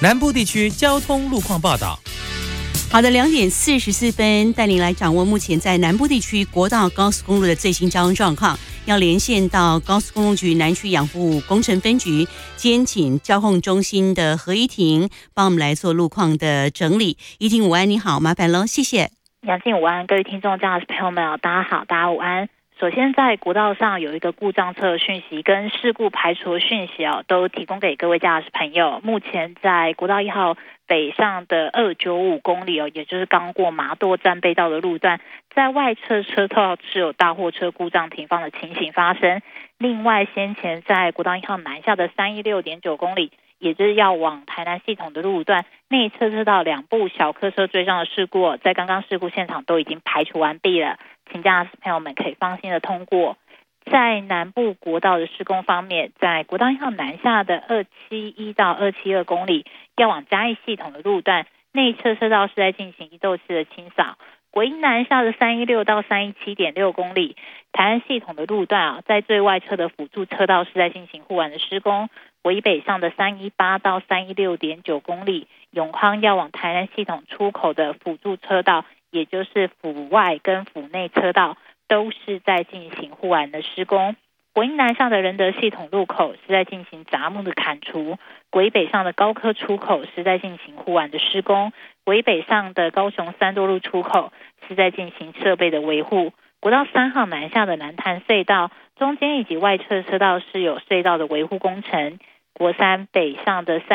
南部地区交通路况报道。 好的，2:44带您来掌握目前在南部地区国道高速公路的最新交通状况。要连线到高速公路局南区养护工程分局，兼请交控中心的何依婷帮我们来做路况的整理。依婷午安，你好，麻烦喽，谢谢。 杨静午安，各位听众驾驶朋友们，大家好，大家午安。首先在国道上有一个故障车的讯息跟事故排除的讯息都提供给各位驾驶朋友。目前在国道1号北上的295公里也就是刚过麻豆站被道的路段，在外侧车道是有大货车故障停放的情形发生。另外先前在国道1号南下的316.9公里，也就是要往台南系统的路段，内侧车道2部小客车追撞的事故，在刚刚事故现场都已经排除完毕了，请驾驶朋友们可以放心的通过。在南部国道的施工方面，在国道1号南下的271到272公里，要往嘉义系统的路段，内侧车道是在进行1斗7的清扫。国一南下的316到317.6公里，台南系统的路段在最外侧的辅助车道是在进行护栏的施工。国一北上的318到316.9公里，永康要往台南系统出口的辅助车道，也就是辅外跟辅内车道，都是在进行护栏的施工。国一南上的仁德系统路口是在进行杂木的砍除，国一北上的高科出口是在进行护栏的施工，国一北上的高雄三多路出口是在进行设备的维护。国道3号南下的南潭隧道中间以及外侧车道是有隧道的维护工程。国3北上的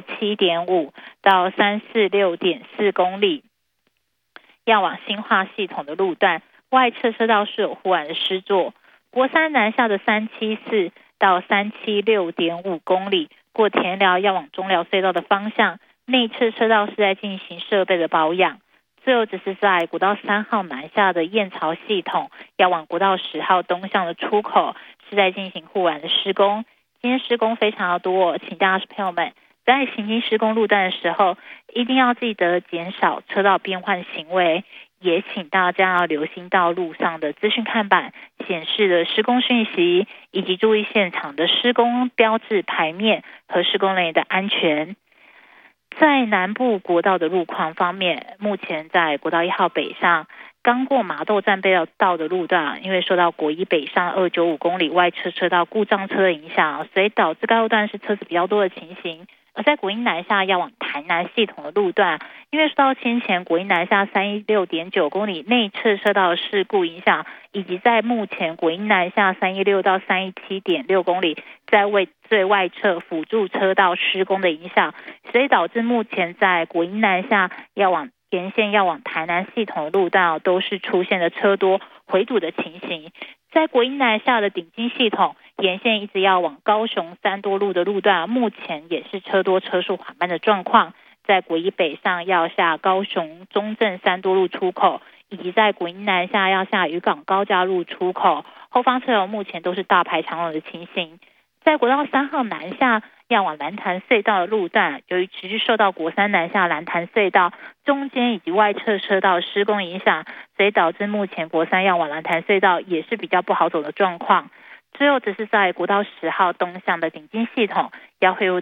347.5到346.4公里，要往新化系统的路段，外侧车道是有护栏的施作。国3南下的374到376.5公里，过田寮要往中寮隧道的方向，内侧车道是在进行设备的保养。最后只是在国道3号南下的燕巢系统，要往国道10号东向的出口是在进行护栏的施工。今天施工非常的多，请驾驶朋友们在行经施工路段的时候，一定要记得减少车道变换行为，也请大家要留心到路上的资讯看板显示的施工讯息，以及注意现场的施工标志牌面和施工人员的安全。在南部国道的路况方面，目前在国道1号北上刚过麻豆站被道的路段，因为受到国一北上295公里外侧车道故障车的影响，所以导致该路段是车子比较多的情形。而在国一南下要往台南系统的路段，因为受到先前国一南下316.9公里内侧车道事故影响，以及在目前国一南下316到317.6公里在最外侧辅助车道施工的影响，所以导致目前在国一南下沿线要往台南系统的路段都是出现了车多回堵的情形。在国一南下的顶金系统沿线一直要往高雄三多路的路段，目前也是车多车速缓慢的状况。在国一北上要下高雄中正三多路出口，以及在国一南下要下渔港高架路出口，后方车流目前都是大排长龙的情形。在国道3号南下要往南潭隧道的路段，由于持续受到国3南下南潭隧道中间以及外侧车道施工影响，所以导致目前国3要往南潭隧道也是比较不好走的状况。最后只是在国道10号东向的顶金系统要汇入